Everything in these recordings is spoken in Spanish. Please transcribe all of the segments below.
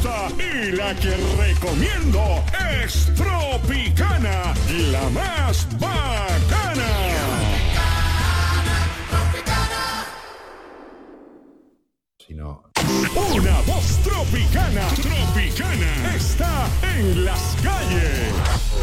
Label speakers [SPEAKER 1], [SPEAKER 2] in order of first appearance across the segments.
[SPEAKER 1] Y la que recomiendo es Tropicana, la más bacana. Una voz tropicana está en las calles.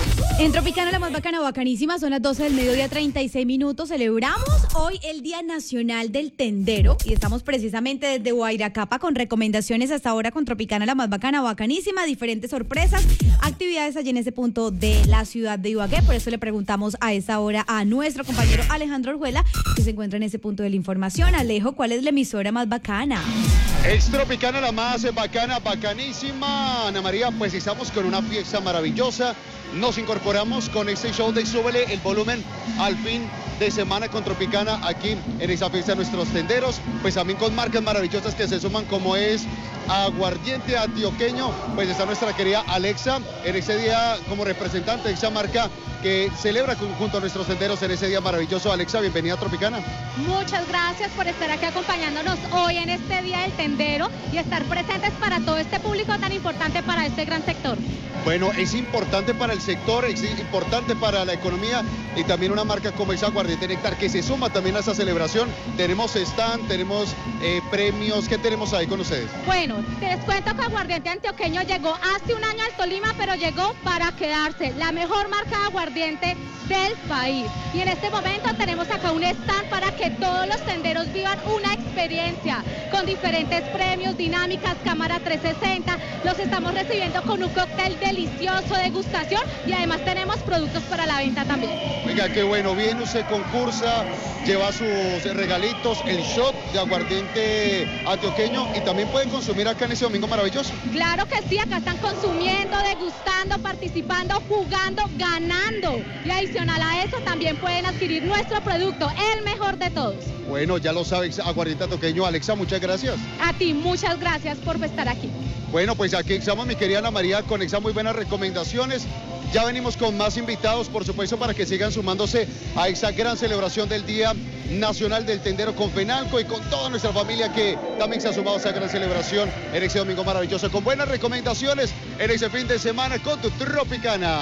[SPEAKER 2] En Tropicana, la más bacana, bacanísima, son las 12 del mediodía, 36 minutos. Celebramos hoy el Día Nacional del Tendero y estamos precisamente desde Guairacapa con recomendaciones hasta ahora con Tropicana, la más bacana, bacanísima, diferentes sorpresas, actividades allí en ese punto de la ciudad de Ibagué. Por eso le preguntamos a esta hora a nuestro compañero Alejandro Orjuela, que se encuentra en ese punto de la información. Alejo, ¿cuál es la emisora más bacana?
[SPEAKER 3] Es Tropicana, la más bacana, bacanísima. Ana María, pues estamos con una fiesta maravillosa. Nos incorporamos con este show de Súbele el Volumen al fin de semana con Tropicana aquí en esa fiesta de nuestros tenderos, pues también con marcas maravillosas que se suman, como es Aguardiente Antioqueño. Pues está nuestra querida Alexa en ese día como representante de esa marca que celebra junto a nuestros tenderos en ese día maravilloso. Alexa, bienvenida a Tropicana.
[SPEAKER 4] Muchas gracias por estar aquí acompañándonos hoy en este día del tendero y estar presentes para todo este público tan importante para este gran sector.
[SPEAKER 3] Bueno, es importante para el sector, es importante para la economía y también una marca como esa Aguardiente Néctar que se suma también a esa celebración. Tenemos stand, tenemos premios. ¿Qué tenemos ahí con ustedes?
[SPEAKER 4] Bueno, les cuento que Aguardiente Antioqueño llegó hace un año al Tolima, pero llegó para quedarse. La mejor marca de aguardiente del país. Y en este momento tenemos acá un stand para que todos los tenderos vivan una experiencia con diferentes premios, dinámicas, cámara 360. Los estamos recibiendo con un cóctel delicioso, degustación, y además tenemos productos para la venta también.
[SPEAKER 3] Oiga, qué bueno, bien, usted concursa, lleva sus regalitos, el shot de Aguardiente Antioqueño, y también pueden consumir acá en ese domingo maravilloso.
[SPEAKER 4] Claro que sí, acá están consumiendo, degustando, participando, jugando, ganando. Y adicional a eso también pueden adquirir nuestro producto, el mejor de todos.
[SPEAKER 3] Bueno, ya lo sabes, Aguardiente Antioqueño. Alexa, muchas gracias.
[SPEAKER 4] A ti, muchas gracias por estar aquí.
[SPEAKER 3] Bueno, pues aquí estamos, mi querida Ana María, con esas muy buenas recomendaciones. Ya venimos con más invitados, por supuesto, para que sigan sumándose a esa gran celebración del Día Nacional del Tendero con FENALCO y con toda nuestra familia que también se ha sumado a esa gran celebración en ese domingo maravilloso, con buenas recomendaciones en ese fin de semana con tu Tropicana.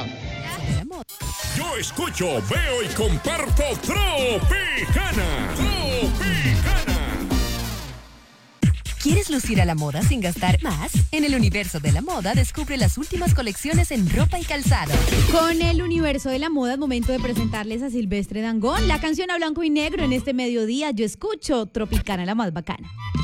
[SPEAKER 1] Yo escucho, veo y comparto Tropicana.
[SPEAKER 5] ¿Quieres lucir a la moda sin gastar más? En el universo de la moda descubre las últimas colecciones en ropa y calzado.
[SPEAKER 2] Con el universo de la moda es momento de presentarles a Silvestre Dangond, la canción a blanco y negro en este mediodía. Yo escucho Tropicana, la más bacana.